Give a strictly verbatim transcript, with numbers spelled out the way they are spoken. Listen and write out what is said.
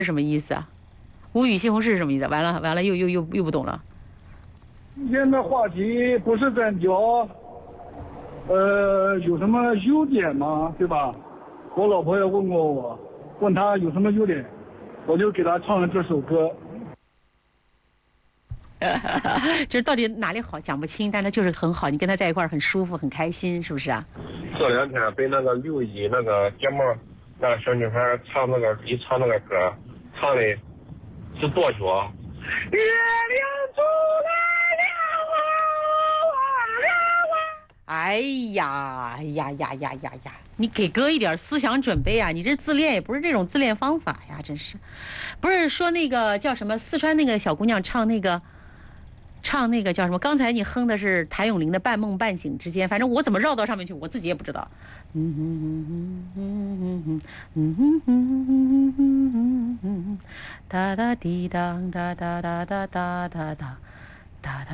是什么意思啊？无语西红柿是什么意思？完了完了，又又又又不懂了。 今天的话题不是在聊，呃，有什么优点吗？对吧？我老婆也问过我，问她有什么优点，我就给她唱了这首歌。 这到底哪里好讲不清，但是他就是很好，你跟他在一块儿很舒服，很开心，是不是啊？ 这两天被那个六一那个节目，那个小女孩唱那个一唱那个歌，唱的是多久？月亮出来了，哎呀，哎呀呀呀呀呀！你给哥一点思想准备啊！你这自恋也不是这种自恋方法呀，真是。不是说那个叫什么四川那个小姑娘唱那个。唱那个叫什么？刚才你哼的是谭咏麟的《半梦半醒之间》，反正我怎么绕到上面去，我自己也不知道。嗯哼哼哼哼嗯哼哼哼哼哼哒哒滴当哒哒哒哒哒哒哒哒哒。